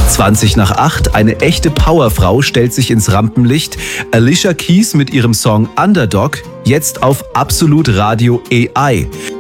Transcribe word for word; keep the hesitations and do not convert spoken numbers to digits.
zwanzig nach acht, eine echte Powerfrau stellt sich ins Rampenlicht. Alicia Keys mit ihrem Song Underdog, jetzt auf Absolut Radio A I.